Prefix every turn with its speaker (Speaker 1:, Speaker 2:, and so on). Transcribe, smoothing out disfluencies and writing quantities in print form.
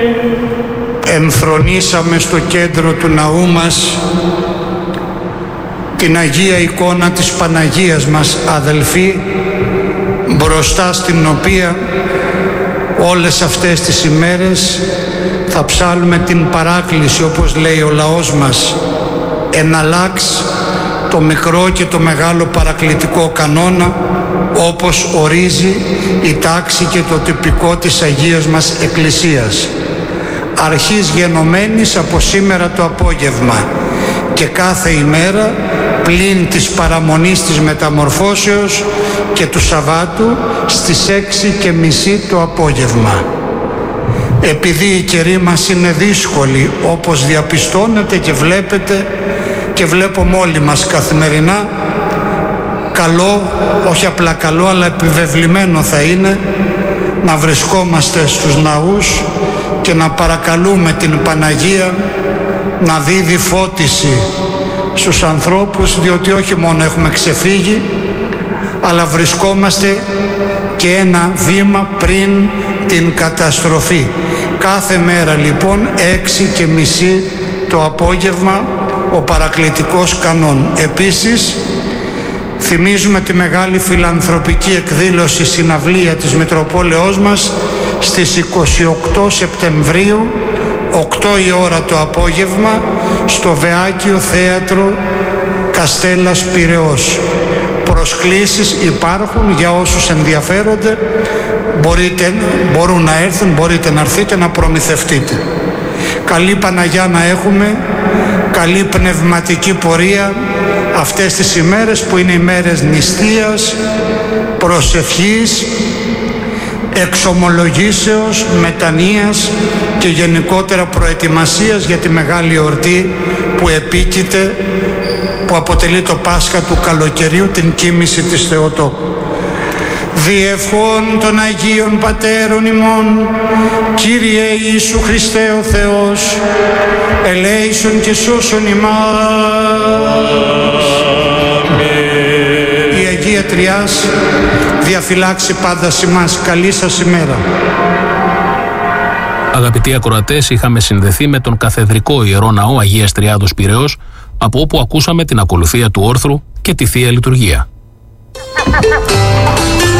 Speaker 1: Εμφρονήσαμε στο κέντρο του ναού μας την Αγία εικόνα της Παναγίας μας αδελφοί, μπροστά στην οποία όλες αυτές τις ημέρες θα ψάλουμε την παράκληση, όπως λέει ο λαός μας, εναλλάξ το μικρό και το μεγάλο παρακλητικό κανόνα, όπως ορίζει η τάξη και το τυπικό της Αγίας μας Εκκλησίας, αρχής γενομένης από σήμερα το απόγευμα και κάθε ημέρα πλην της παραμονής της Μεταμορφώσεως και του Σαββάτου στις 6:30 το απόγευμα. Επειδή οι καιροί μας είναι δύσκολοι, όπως διαπιστώνετε και βλέπετε και βλέπουμε όλοι μας καθημερινά, καλό, όχι απλά καλό, αλλά επιβεβλημένο θα είναι να βρισκόμαστε στους ναούς και να παρακαλούμε την Παναγία να δίδει φώτιση στους ανθρώπους, διότι όχι μόνο έχουμε ξεφύγει, αλλά βρισκόμαστε και ένα βήμα πριν την καταστροφή. Κάθε μέρα λοιπόν 6:30 το απόγευμα ο παρακλητικός κανόν. Επίσης θυμίζουμε τη μεγάλη φιλανθρωπική εκδήλωση συναυλία της Μητροπόλεως μας στις 28 Σεπτεμβρίου 8 η ώρα το απόγευμα στο Βεάκιο Θέατρο Καστέλλας Πειραιώς. Προσκλήσεις υπάρχουν για όσους ενδιαφέρονται, μπορούν να έρθουν, μπορείτε να έρθετε να προμηθευτείτε. Καλή Παναγιά να έχουμε, καλή πνευματική πορεία αυτές τις ημέρες που είναι ημέρες νηστείας, προσευχής, εξομολογήσεως, μετανοίας και γενικότερα προετοιμασίας για τη μεγάλη εορτή που επίκειται, που αποτελεί το Πάσχα του καλοκαιριού, την κοίμηση της Θεοτόκου. Διευχών των Αγίων Πατέρων ημών, Κύριε Ιησού Χριστέ ο Θεός, ελέησον και σώσον ημάς. Η Αγία Τριάς διαφυλάξει πάντα ημάς. Καλή σας ημέρα.
Speaker 2: Αγαπητοί ακροατές, είχαμε συνδεθεί με τον Καθεδρικό Ιερό Ναό Αγίας Τριάδος Πειραιώς, από όπου ακούσαμε την ακολουθία του όρθρου και τη Θεία Λειτουργία.